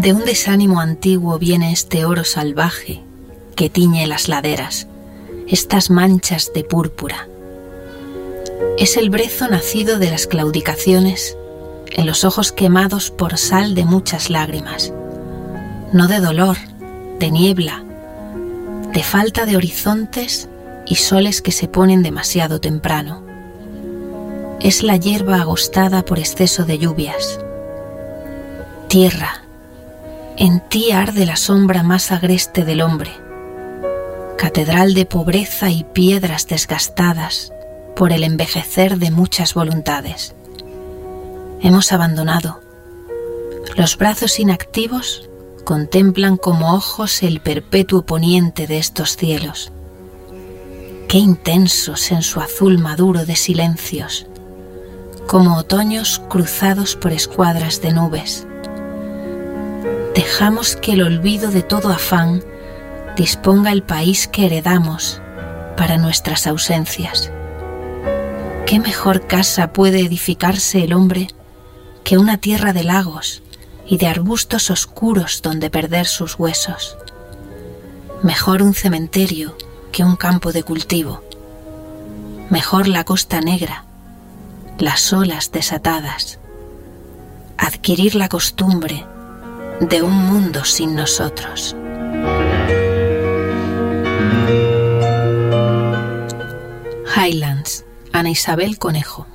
De un desánimo antiguo viene este oro salvaje que tiñe las laderas, estas manchas de púrpura. Es el brezo nacido de las claudicaciones en los ojos quemados por sal de muchas lágrimas, no de dolor, de niebla, de falta de horizontes y soles que se ponen demasiado temprano. Es la hierba agostada por exceso de lluvias. Tierra, en ti arde la sombra más agreste del hombre, catedral de pobreza y piedras desgastadas por el envejecer de muchas voluntades. Hemos abandonado. Los brazos inactivos contemplan como ojos el perpetuo poniente de estos cielos. Qué intensos en su azul maduro de silencios, como otoños cruzados por escuadras de nubes. Dejamos que el olvido de todo afán disponga el país que heredamos para nuestras ausencias. ¿Qué mejor casa puede edificarse el hombre que una tierra de lagos y de arbustos oscuros donde perder sus huesos? Mejor un cementerio que un campo de cultivo. Mejor la costa negra, las olas desatadas. Adquirir la costumbre de un mundo sin nosotros. Highlands, Ana Isabel Conejo.